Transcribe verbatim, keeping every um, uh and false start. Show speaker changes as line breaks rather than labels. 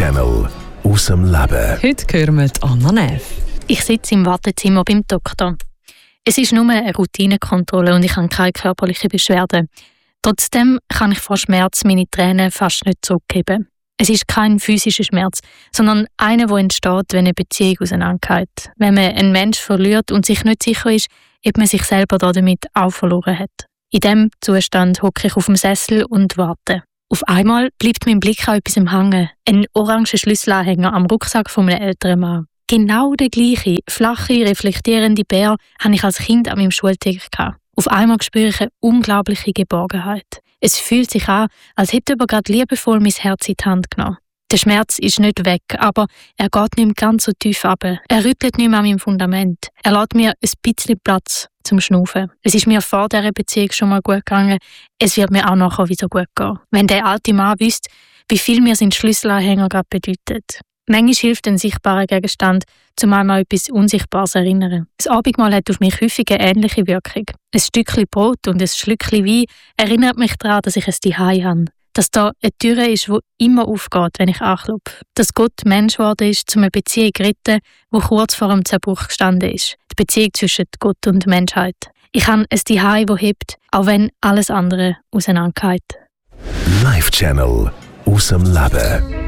Live-Channel aus dem Leben.
Heute hören wir Anna Neff.
Ich sitze im Wartezimmer beim Doktor. Es ist nur eine Routinekontrolle und ich habe keine körperlichen Beschwerden. Trotzdem kann ich vor Schmerz meine Tränen fast nicht zurückgeben. Es ist kein physischer Schmerz, sondern einer, der entsteht, wenn eine Beziehung auseinandergeht. Wenn man einen Menschen verliert und sich nicht sicher ist, ob man sich selber damit auch verloren hat. In diesem Zustand hocke ich auf dem Sessel und warte. Auf einmal bleibt mein Blick an etwas hängen. Ein oranger Schlüsselanhänger am Rucksack von einem älteren Mann. Genau der gleiche, flache, reflektierende Bär hatte ich als Kind an meinem Schultisch gehabt. Auf einmal spüre ich eine unglaubliche Geborgenheit. Es fühlt sich an, als hätte jemand gerade liebevoll mein Herz in die Hand genommen. Der Schmerz ist nicht weg, aber er geht nicht mehr ganz so tief runter. Er rüttelt nicht mehr an meinem Fundament. Er lässt mir ein bisschen Platz zum Schnaufen. Es ist mir vor dieser Beziehung schon mal gut gegangen. Es wird mir auch nachher wieder gut gehen. Wenn der alte Mann wüsste, wie viel mir sein Schlüsselanhänger gerade bedeutet. Manchmal hilft ein sichtbarer Gegenstand, zumal mal etwas Unsichtbares zu erinnern. Das Abendmahl hat auf mich häufig eine ähnliche Wirkung. Ein Stückchen Brot und ein Schlückchen Wein erinnert mich daran, dass ich es daheim habe. Dass da eine Tür ist, die immer aufgeht, wenn ich anklopfe. Dass Gott Mensch geworden ist, um eine Beziehung zu retten, die kurz vor dem Zerbruch gestanden ist. Die Beziehung zwischen Gott und Menschheit. Ich habe ein Zuhause, das hebt, auch wenn alles andere auseinandergeht.
Live-Channel aus dem Leben.